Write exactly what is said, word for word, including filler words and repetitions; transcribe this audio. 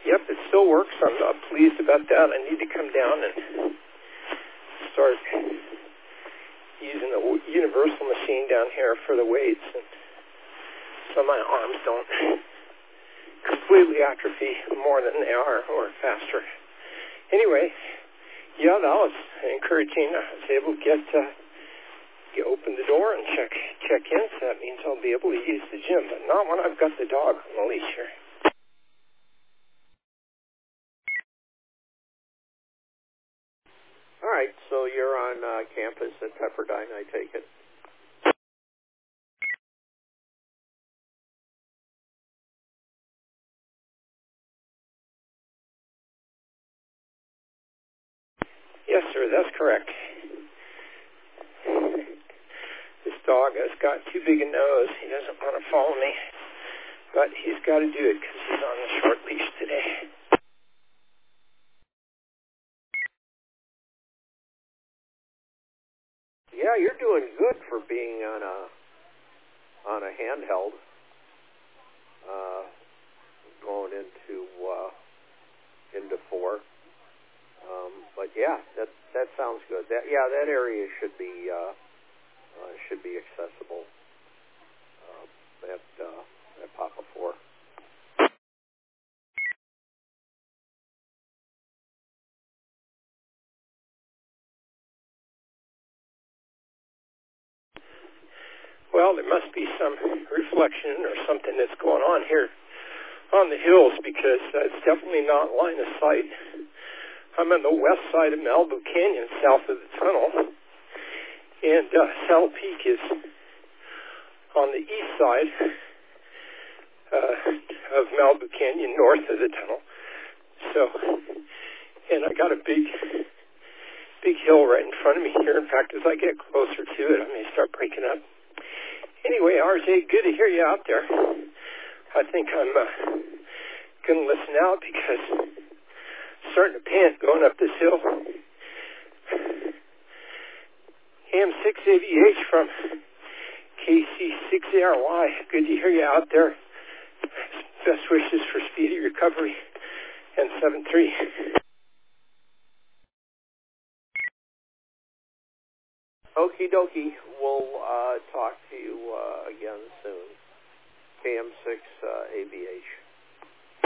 Yep, it still works. I'm not pleased about that. I need to come down and start using the universal machine down here for the weights, and so my arms don't completely atrophy more than they are, or faster. Anyway, yeah, that was encouraging. I was able to get, uh, get open the door and check check in, so that means I'll be able to use the gym, but not when I've got the dog on the leash here. All right, so you're on uh, campus at Pepperdine, I take it. Yes, sir, that's correct. This dog has got too big a nose. He doesn't want to follow me, but he's got to do it because he's on the short leash today. Yeah, you're doing good for being on a on a handheld. Uh, going into uh, into four. Um, but yeah, that that sounds good. That yeah, that area should be uh, uh, should be accessible. Uh, at uh, at Papa four. Well, there must be some reflection or something that's going on here on the hills, because uh, it's definitely not line of sight. I'm on the west side of Malibu Canyon, south of the tunnel, and uh, Saddle Peak is on the east side uh, of Malibu Canyon, north of the tunnel. So, and I got a big, big hill right in front of me here. In fact, as I get closer to it, I may start breaking up. Anyway, R J, good to hear you out there. I think I'm uh, going to listen out because I'm starting to pant going up this hill. A M six A V H from K C six A R Y. Good to hear you out there. Best wishes for speedy recovery. And seven three. Okie dokie. We'll uh, talk to you uh, again soon. K M six uh, A V H.